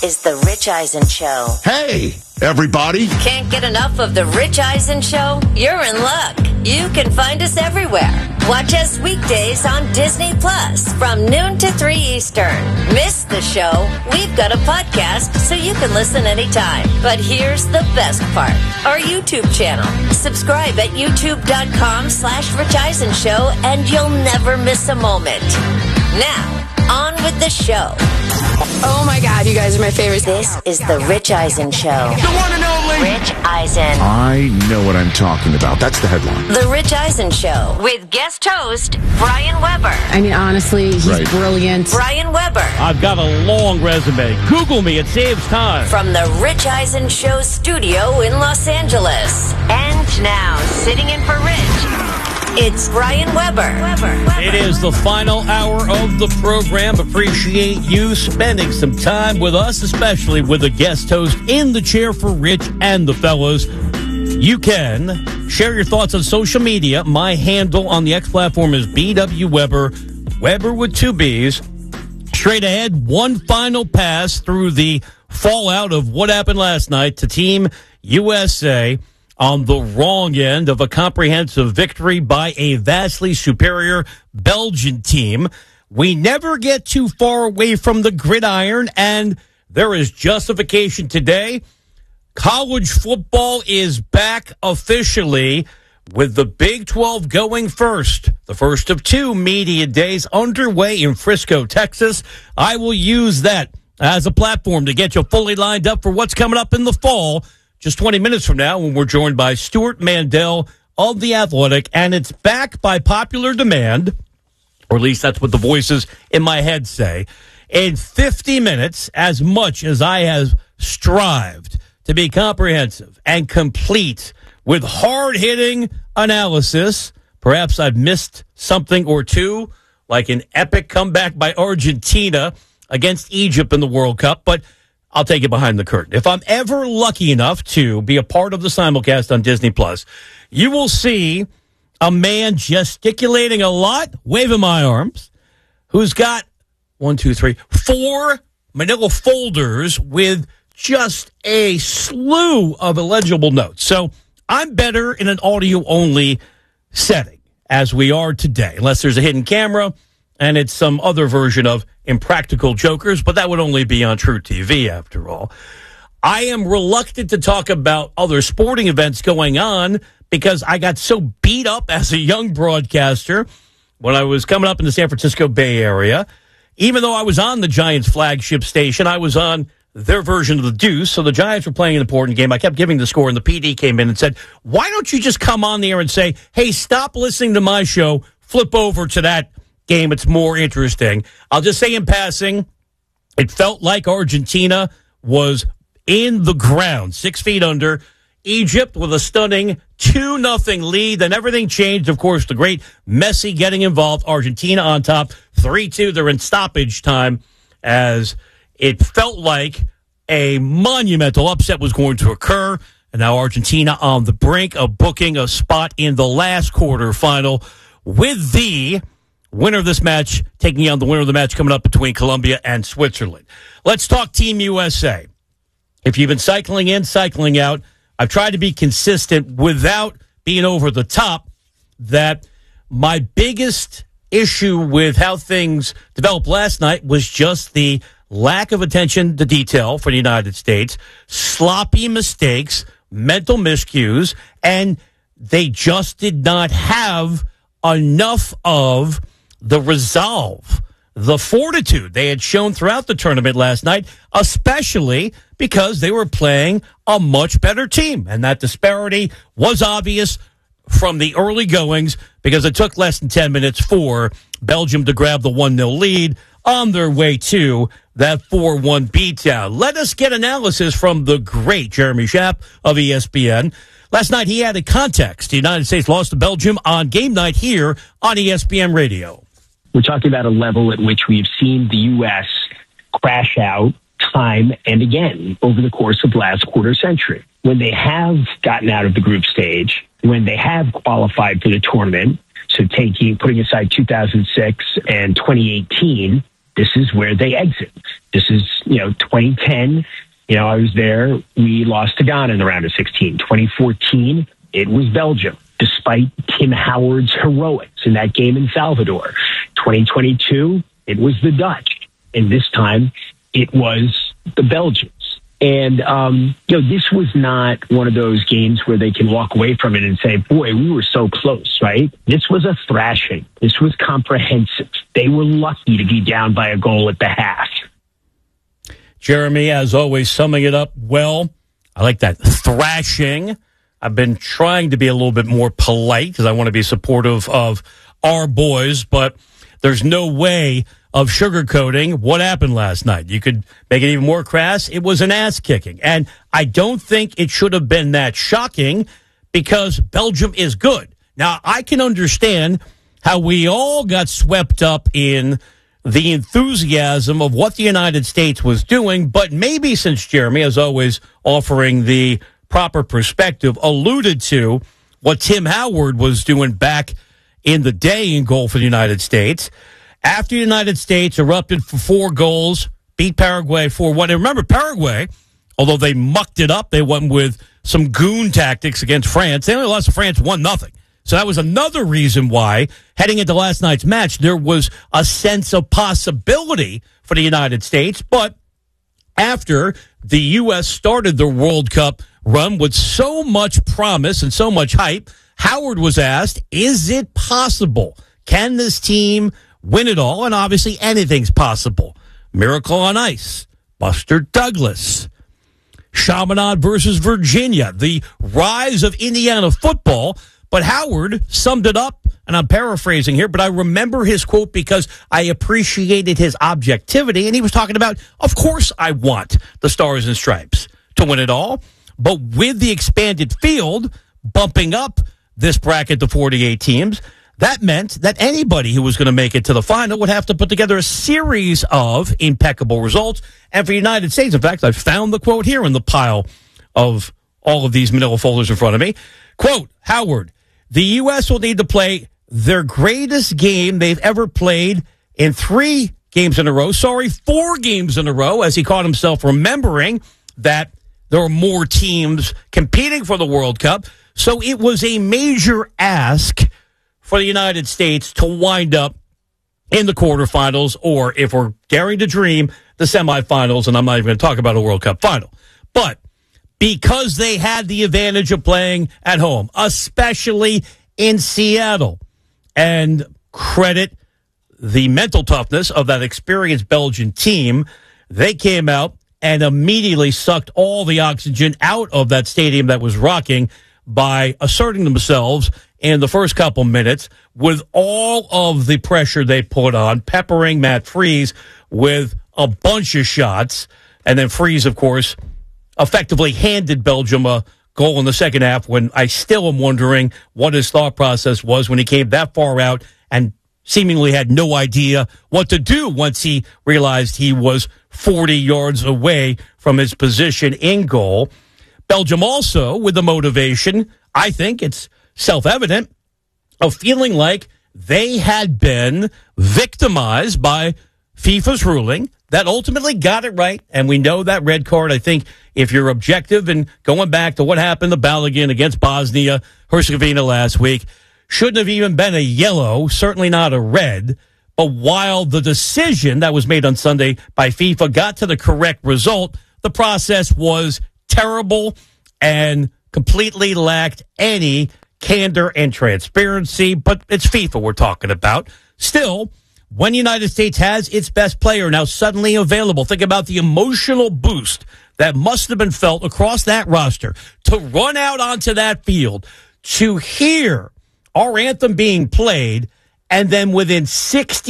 is The Rich Eisen Show. Hey, everybody. Can't get enough of The Rich Eisen Show? You're in luck. You can find us everywhere. Watch us weekdays on Disney Plus from noon to 3 Eastern. Miss the show? We've got a podcast so you can listen anytime. But here's the best part. Our YouTube channel. Subscribe at youtube.com/Rich Eisen Show and you'll never miss a moment. Now, on with the show. Oh my God, you guys are my favorite. This is The Rich Eisen Show. The one and only Rich Eisen. I know what I'm talking about. That's the headline. The Rich Eisen Show with guest host Brian Weber. I mean, honestly, he's brilliant. Brian Weber. I've got a long resume. Google me. It saves time. From the Rich Eisen Show studio in Los Angeles. And now, sitting in for Rich, it's Brian Weber. It is the final hour of the program. Appreciate you spending some time with us, especially with a guest host in the chair for Rich and the fellas. You can share your thoughts on social media. My handle on the X platform is BW Weber, Weber with 2 B's. Straight ahead, one final pass through the fallout of what happened last night to Team USA on the wrong end of a comprehensive victory by a vastly superior Belgian team. We never get too far away from the gridiron, and there is justification today. College football is back officially with the Big 12 going first. The first of 2 media days underway in Frisco, Texas. I will use that as a platform to get you fully lined up for what's coming up in the fall. Just 20 minutes from now, when we're joined by Stuart Mandel of The Athletic, and it's back by popular demand, or at least that's what the voices in my head say. In 50 minutes, as much as I have strived to be comprehensive and complete with hard-hitting analysis, perhaps I've missed something or two, like an epic comeback by Argentina against Egypt in the World Cup, but I'll take it behind the curtain. If I'm ever lucky enough to be a part of the simulcast on Disney Plus, you will see a man gesticulating a lot, waving my arms, who's got 4 manila folders with just a slew of illegible notes. So I'm better in an audio-only setting, as we are today, unless there's a hidden camera and it's some other version of Impractical Jokers, but that would only be on True TV, after all. I am reluctant to talk about other sporting events going on because I got so beat up as a young broadcaster when I was coming up in the San Francisco Bay Area. Even though I was on the Giants flagship station, I was on their version of the Deuce, so the Giants were playing an important game. I kept giving the score, and the PD came in and said, why don't you just come on the air and say, hey, stop listening to my show, flip over to that game, it's more interesting. I'll just say in passing, it felt like Argentina was in the ground, 6 feet under. Egypt with a stunning 2-0 lead. Then everything changed. Of course, the great Messi getting involved. Argentina on top, 3-2. They're in stoppage time as it felt like a monumental upset was going to occur. And now Argentina on the brink of booking a spot in the last quarterfinal with the winner of this match taking on the winner of the match coming up between Colombia and Switzerland. Let's talk Team USA. If you've been cycling in, cycling out, I've tried to be consistent without being over the top, that my biggest issue with how things developed last night was just the lack of attention to detail for the United States, sloppy mistakes, mental miscues, and they just did not have enough of the resolve, the fortitude they had shown throughout the tournament last night, especially because they were playing a much better team. And that disparity was obvious from the early goings because it took less than 10 minutes for Belgium to grab the 1-0 lead on their way to that 4-1 beatdown. Let us get analysis from the great Jeremy Schaap of ESPN. Last night he added context. The United States lost to Belgium on game night here on ESPN Radio. We're talking about a level at which we've seen the U.S. crash out time and again over the course of the last quarter century. When they have gotten out of the group stage, when they have qualified for the tournament, so putting aside 2006 and 2018, this is where they exit. This is, 2010. I was there. We lost to Ghana in the round of 16. 2014, it was Belgium, despite Tim Howard's heroics in that game in Salvador. 2022, it was the Dutch. And this time, it was the Belgians. And, this was not one of those games where they can walk away from it and say, boy, we were so close, right? This was a thrashing. This was comprehensive. They were lucky to be down by a goal at the half. Jeremy, as always, summing it up well. I like that. Thrashing. I've been trying to be a little bit more polite because I want to be supportive of our boys, but there's no way of sugarcoating what happened last night. You could make it even more crass. It was an ass kicking. And I don't think it should have been that shocking because Belgium is good. Now, I can understand how we all got swept up in the enthusiasm of what the United States was doing, but maybe since Jeremy, as always, offering the proper perspective, alluded to what Tim Howard was doing back in the day in goal for the United States. After the United States erupted for 4 goals, beat Paraguay 4-1. And remember, Paraguay, although they mucked it up, they went with some goon tactics against France. They only lost to France 1-0. So that was another reason why, heading into last night's match, there was a sense of possibility for the United States. But after the U.S. started the World Cup run with so much promise and so much hype, Howard was asked, is it possible? Can this team win it all? And obviously anything's possible. Miracle on Ice, Buster Douglas, Chaminade versus Virginia, the rise of Indiana football. But Howard summed it up, and I'm paraphrasing here, but I remember his quote because I appreciated his objectivity, and he was talking about, of course I want the Stars and Stripes to win it all, but with the expanded field bumping up this bracket to 48 teams, that meant that anybody who was going to make it to the final would have to put together a series of impeccable results. And for the United States, in fact, I found the quote here in the pile of all of these manila folders in front of me. Quote, Howard, the U.S. will need to play their greatest game they've ever played in 4 games in a row, as he caught himself remembering that there were more teams competing for the World Cup. So it was a major ask for the United States to wind up in the quarterfinals, or if we're daring to dream, the semifinals, and I'm not even going to talk about a World Cup final. But because they had the advantage of playing at home, especially in Seattle, and credit the mental toughness of that experienced Belgian team, they came out and immediately sucked all the oxygen out of that stadium that was rocking by asserting themselves in the first couple minutes with all of the pressure they put on, peppering Matt Freese with a bunch of shots. And then Freese, of course, effectively handed Belgium a goal in the second half, when I still am wondering what his thought process was when he came that far out and seemingly had no idea what to do once he realized he was 40 yards away from his position in goal. Belgium also with the motivation, I think it's self-evident, of feeling like they had been victimized by FIFA's ruling that ultimately got it right. And we know that red card, I think, if you're objective and going back to what happened to Balogun against Bosnia-Herzegovina last week, shouldn't have even been a yellow, certainly not a red. But while the decision that was made on Sunday by FIFA got to the correct result, the process was terrible and completely lacked any candor and transparency. But it's FIFA we're talking about. Still, when the United States has its best player now suddenly available, think about the emotional boost that must have been felt across that roster to run out onto that field, to hear our anthem being played, and then within 60